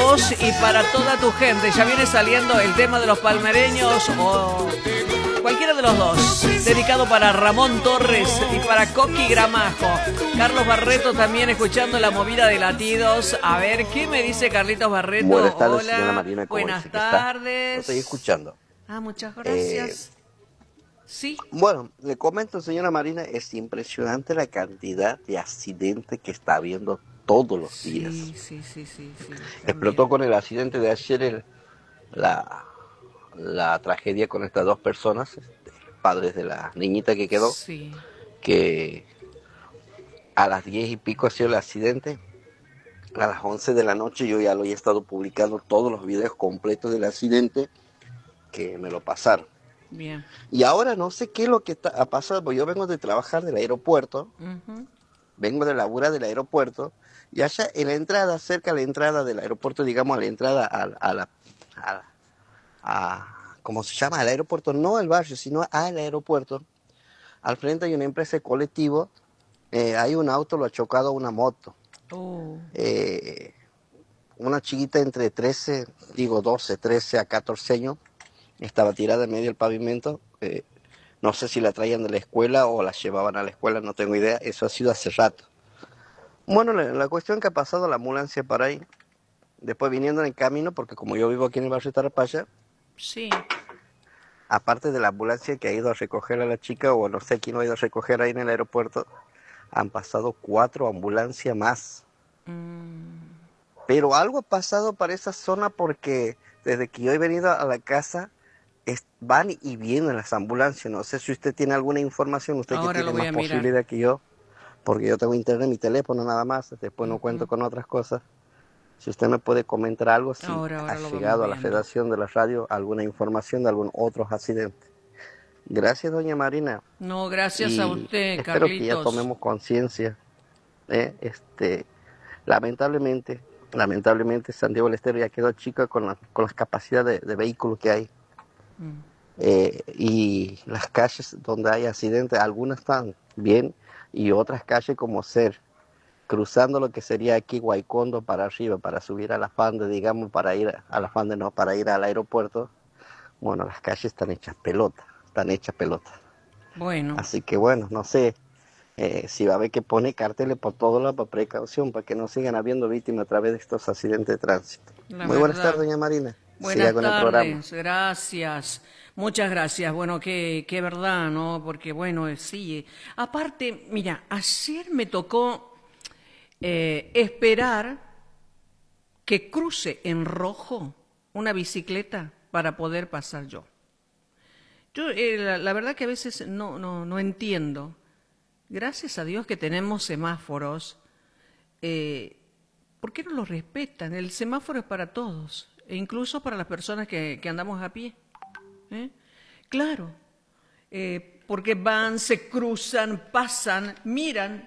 vos y para toda tu gente. Ya viene saliendo el tema de los palmereños o cualquiera de los dos. Dedicado para Ramón Torres y para Coqui Gramajo. Carlos Barreto también escuchando la movida de latidos. A ver, ¿qué me dice Carlitos Barreto? Buenas tardes, hola, señora Marina. buenas tardes. Lo estoy escuchando. Muchas gracias. Sí. Bueno, le comento, señora Marina, es impresionante la cantidad de accidentes que está habiendo todos los días. Sí. Explotó con el accidente de ayer la tragedia con estas dos personas, padres de la niñita que quedó, que a las 10 y pico ha sido el accidente. A las 11 de la noche yo ya lo he estado publicando todos los videos completos del accidente que me lo pasaron. Bien. Y ahora no sé qué es lo que ha pasado, porque yo vengo de trabajar del aeropuerto, vengo de laburar del aeropuerto, y allá en la entrada, cerca de la entrada del aeropuerto, digamos, a la entrada ¿cómo se llama? Al aeropuerto, no al barrio, sino al aeropuerto. Al frente hay una empresa de colectivo, hay un auto, lo ha chocado a una moto. Una chiquita entre 12, 13 a 14 años, estaba tirada en medio del pavimento. No sé si la traían de la escuela o la llevaban a la escuela, no tengo idea. Eso ha sido hace rato. Bueno, la cuestión que ha pasado la ambulancia para ahí, después viniendo en el camino, porque como yo vivo aquí en el barrio Tarapaya, aparte de la ambulancia que ha ido a recoger a la chica, o no sé quién lo ha ido a recoger ahí en el aeropuerto, han pasado 4 ambulancias más. Pero algo ha pasado para esa zona porque desde que yo he venido a la casa, van y vienen las ambulancias. No sé si usted tiene alguna información, usted Ahora que tiene más mirar. posibilidad que yo, porque yo tengo internet en mi teléfono nada más, después no cuento con otras cosas. Si usted me puede comentar algo, si ha llegado a la redacción de la radio alguna información de algún otro accidente. Gracias, doña Marina. No, gracias a usted, espero Carlitos. que ya tomemos conciencia. Lamentablemente, Santiago del Estero ya quedó chica con las capacidades de vehículos que hay. Y las calles donde hay accidentes, algunas están bien y otras calles como cruzando lo que sería aquí Guaycondo para arriba, para subir a la Fande, digamos, para ir a la Fande, no, para ir al aeropuerto. Bueno, las calles están hechas pelota. Bueno. Así que bueno, no sé si va a haber que poner carteles por todos lados para precaución, para que no sigan habiendo víctimas a través de estos accidentes de tránsito. Muy buenas tardes, doña Marina. Buenas tardes, gracias. Muchas gracias. Bueno, qué verdad, ¿no? Porque bueno, sí. Aparte, mira, ayer me tocó esperar que cruce en rojo una bicicleta para poder pasar yo. Yo la verdad que a veces no entiendo. Gracias a Dios que tenemos semáforos. ¿Por qué no los respetan? El semáforo es para todos, e incluso para las personas que andamos a pie. Claro, porque van, se cruzan, pasan, miran